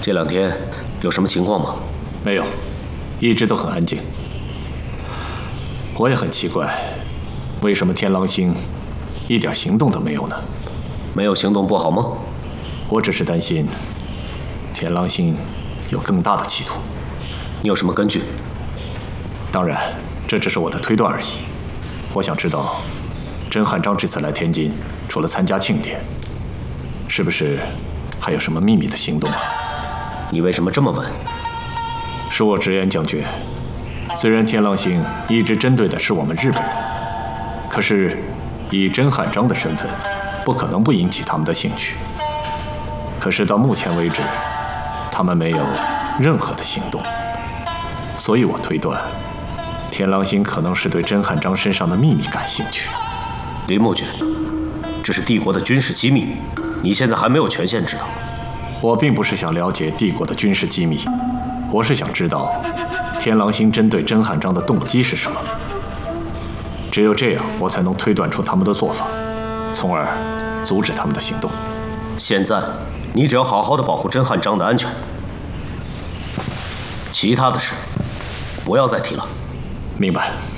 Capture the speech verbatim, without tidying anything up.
这两天有什么情况吗？ 没有，一直都很安静。我也很奇怪，为什么天狼星一点行动都没有呢？ 没有行动不好吗？ 我只是担心天狼星有更大的企图。 你有什么根据？ 当然，这只是我的推断而已。我想知道，甄汉章这次来天津，除了参加庆典，是不是还有什么秘密的行动啊？ 你为什么这么问？ 恕我直言，将军，虽然天狼星一直针对的是我们日本人，可是以甄汉章的身份，不可能不引起他们的兴趣。可是到目前为止，他们没有任何的行动，所以我推断，天狼星可能是对甄汉章身上的秘密感兴趣。 林木君，这是帝国的军事机密，你现在还没有权限知道。 我并不是想了解帝国的军事机密，我是想知道天狼星针对甄汉章的动机是什么。只有这样，我才能推断出他们的做法，从而阻止他们的行动。 现在，你只要好好的保护甄汉章的安全，其他的事不要再提了。 明白。